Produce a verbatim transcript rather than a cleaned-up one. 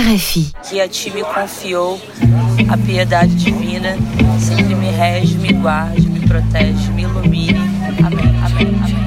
R F I. Que a ti me confiou a piedade divina, sempre me rege, me guarde, me protege, me ilumine. Amém, amém, amém.